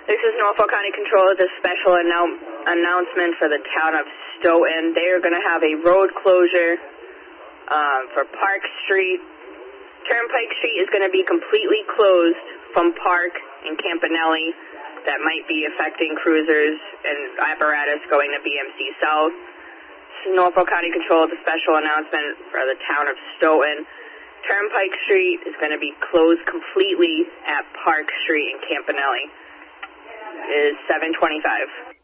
This is Norfolk County Control with a special announcement for the town of Stoughton. They are going to have a road closure for Park Street. Turnpike Street is going to be completely closed from Park and Campanelli. That might be affecting cruisers and apparatus going to BMC South. Norfolk County Control with a special announcement for the town of Stoughton. Turnpike Street is going to be closed completely at Park Street and Campanelli. It is 7:25.